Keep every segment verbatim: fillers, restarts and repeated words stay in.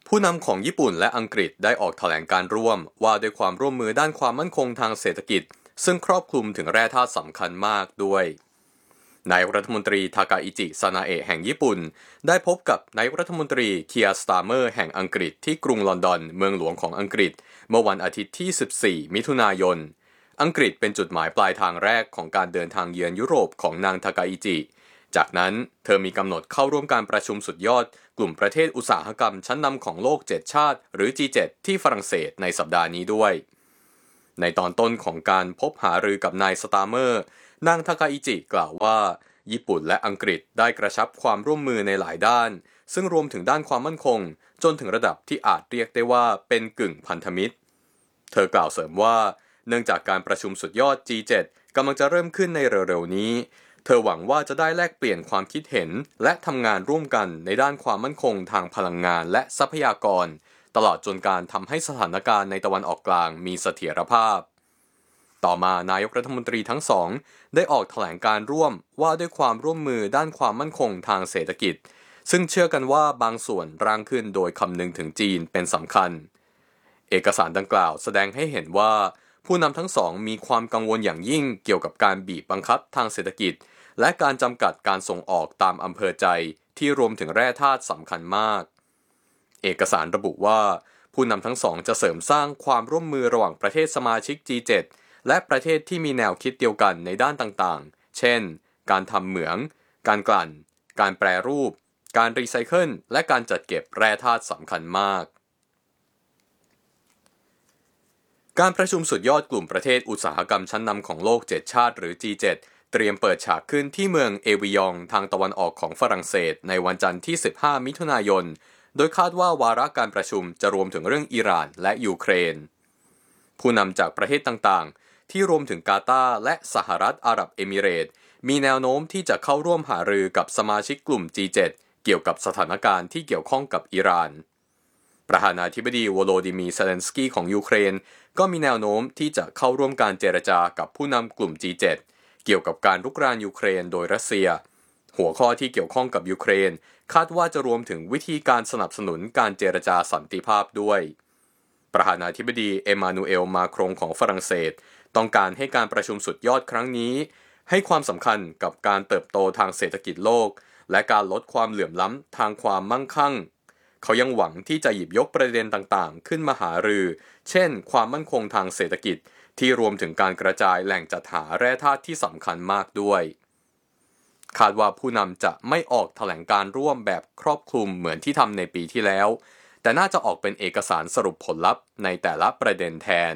ผู้นำของญี่ปุ่นและอังกฤษได้ออกแถลงการร่วมว่าด้วยความร่วมมือด้านความมั่นคงทางเศรษฐกิจซึ่งครอบคลุมถึงแร่ธาตุสำคัญมากด้วยนายรัฐมนตรีทากาอิจิซานาเอะแห่งญี่ปุ่นได้พบกับนายรัฐมนตรีเคียร์สตาร์เมอร์แห่งอังกฤษที่กรุงลอนดอนเมืองหลวงของอังกฤษเมื่อวันอาทิตย์ที่สิบสี่มิถุนายนอังกฤษเป็นจุดหมายปลายทางแรกของการเดินทางเยือนยุโรปของนางทากาอิจิจากนั้นเธอมีกำหนดเข้าร่วมการประชุมสุดยอดกลุ่มประเทศอุตสาหกรรมชั้นนำของโลกเจ็ดชาติหรือ จี เจ็ด ที่ฝรั่งเศสในสัปดาห์นี้ด้วยในตอนต้นของการพบหารือกับนายสตาร์เมอร์นางทากาอิจิกล่าวว่าญี่ปุ่นและอังกฤษได้กระชับความร่วมมือในหลายด้านซึ่งรวมถึงด้านความมั่นคงจนถึงระดับที่อาจเรียกได้ว่าเป็นกึ่งพันธมิตรเธอกล่าวเสริมว่าเนื่องจากการประชุมสุดยอด จี เจ็ด กำลังจะเริ่มขึ้นในเร็วๆนี้เธอหวังว่าจะได้แลกเปลี่ยนความคิดเห็นและทำงานร่วมกันในด้านความมั่นคงทางพลังงานและทรัพยากรตลอดจนการทำให้สถานการณ์ในตะวันออกกลางมีเสถียรภาพต่อมานายกรัฐมนตรีทั้งสองได้ออกแถลงการร่วมว่าด้วยความร่วมมือด้านความมั่นคงทางเศรษฐกิจซึ่งเชื่อกันว่าบางส่วนร่างขึ้นโดยคำนึงถึงจีนเป็นสำคัญเอกสารดังกล่าวแสดงให้เห็นว่าผู้นำทั้งสองมีความกังวลอย่างยิ่งเกี่ยวกับการบีบบังคับทางเศรษฐกิจและการจำกัดการส่งออกตามอำเภอใจที่รวมถึงแร่ธาตุสำคัญมากเอกสารระบุว่าผู้นำทั้งสองจะเสริมสร้างความร่วมมือระหว่างประเทศสมาชิก จี เจ็ด และประเทศที่มีแนวคิดเดียวกันในด้านต่างๆเช่นการทำเหมืองการกลั่นการแปรรูปการรีไซเคิลและการจัดเก็บแร่ธาตุสำคัญมากการประชุมสุดยอดกลุ่มประเทศอุตสาหกรรมชั้นนำของโลกเจ็ดชาติหรือ จี เจ็ด เตรียมเปิดฉากขึ้นที่เมืองเอวิยองทางตะวันออกของฝรั่งเศสในวันจันทร์ที่สิบห้ามิถุนายนโดยคาดว่าวาระการประชุมจะรวมถึงเรื่องอิหร่านและยูเครนผู้นำจากประเทศต่างๆที่รวมถึงกาตาร์และสหรัฐอาหรับเอมิเรตส์มีแนวโน้มที่จะเข้าร่วมหารือกับสมาชิกกลุ่ม จี เจ็ด เกี่ยวกับสถานการณ์ที่เกี่ยวข้องกับอิหร่านประธานาธิบดีโวโลดิมีร์ เซเลนสกี้ของยูเครนก็มีแนวโน้มที่จะเข้าร่วมการเจรจากับผู้นำกลุ่ม จี เจ็ด เกี่ยวกับการรุกรานยูเครนโดยรัสเซียหัวข้อที่เกี่ยวข้องกับยูเครนคาดว่าจะรวมถึงวิธีการสนับสนุนการเจรจาสันติภาพด้วยประธานาธิบดีเอมานูเอลมาครงของฝรั่งเศสต้องการให้การประชุมสุดยอดครั้งนี้ให้ความสำคัญกับการเติบโตทางเศรษฐกิจโลกและการลดความเหลื่อมล้ำทางความมั่งคั่งเขายังหวังที่จะหยิบยกประเด็นต่างๆขึ้นมาหารือเช่นความมั่นคงทางเศรษฐกิจที่รวมถึงการกระจายแหล่งจัดหาแร่ธาตุที่สำคัญมากด้วยคาดว่าผู้นำจะไม่ออกแถลงการร่วมแบบครอบคลุมเหมือนที่ทำในปีที่แล้วแต่น่าจะออกเป็นเอกสารสรุปผลลัพธ์ในแต่ละประเด็นแทน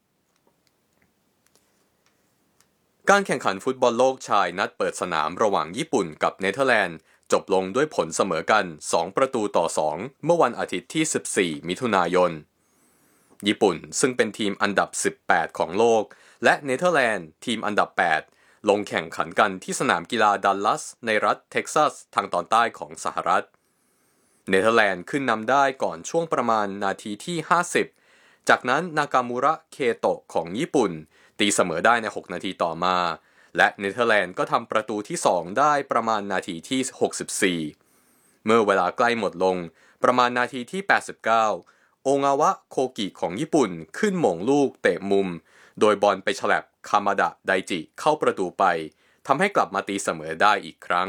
การแข่งขันฟุตบอลโลกชายนัดเปิดสนามระหว่างญี่ปุ่นกับเนเธอร์แลนด์จบลงด้วยผลเสมอกันสองประตูต่อสองเมื่อวันอาทิตย์ที่สิบสี่มิถุนายนญี่ปุ่นซึ่งเป็นทีมอันดับสิบแปดของโลกและเนเธอร์แลนด์ทีมอันดับแปดลงแข่งขันกันที่สนามกีฬาดัลลัสในรัฐเท็กซัสทางตอนใต้ของสหรัฐเนเธอร์แลนด์ขึ้นนำได้ก่อนช่วงประมาณนาทีที่ห้าสิบจากนั้นนากามูระเคโตะของญี่ปุ่นตีเสมอได้ในหกนาทีต่อมาและเนเธอร์แลนด์ก็ทำประตูที่สองได้ประมาณนาทีที่หกสิบสี่เมื่อเวลาใกล้หมดลงประมาณนาทีที่แปดสิบเก้าโองาวะโคกิของญี่ปุ่นขึ้นหม่งลูกเตะมุมโดยบอลไปฉลับคามาดะไดจิเข้าประตูไปทำให้กลับมาตีเสมอได้อีกครั้ง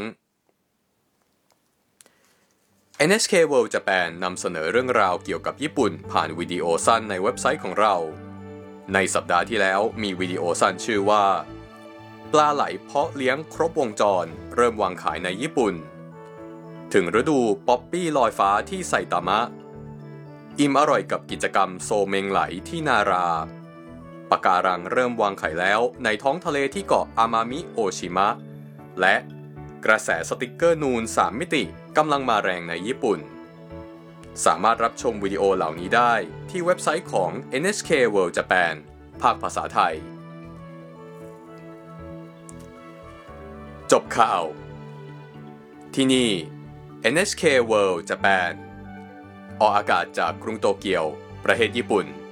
เอ็น เอช เค World Japan นำเสนอเรื่องราวเกี่ยวกับญี่ปุ่นผ่านวิดีโอสั้นในเว็บไซต์ของเราในสัปดาห์ที่แล้วมีวิดีโอสั้นชื่อว่าปลาไหลเพาะเลี้ยงครบวงจรเริ่มวางขายในญี่ปุ่นถึงฤดูป๊อปปี้ลอยฟ้าที่ไซตามะอิ่มอร่อยกับกิจกรรมโซเมงไหลที่นาราปะการังเริ่มวางไข่แล้วในท้องทะเลที่เกาะอามามิโอชิมะและกระแสสติกเกอร์นูนสามมิติกำลังมาแรงในญี่ปุ่นสามารถรับชมวิดีโอเหล่านี้ได้ที่เว็บไซต์ของ เอ็น เอช เค World Japan ภาคภาษาไทยจบข่าวที่นี่ เอ็น เอช เค World Japan ออกอากาศจากกรุงโตเกียวประเทศญี่ปุ่น